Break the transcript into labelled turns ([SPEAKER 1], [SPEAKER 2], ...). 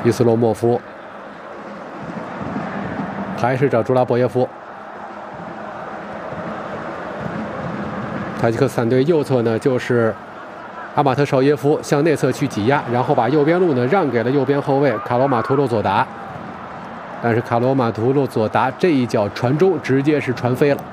[SPEAKER 1] 伊斯洛莫夫，还是找朱拉博耶夫。塔吉克斯坦队右侧呢，就是阿马特绍耶夫向内侧去挤压，然后把右边路呢让给了右边后卫卡罗马图洛佐达。但是卡罗马图洛佐达这一脚传中直接是传飞了。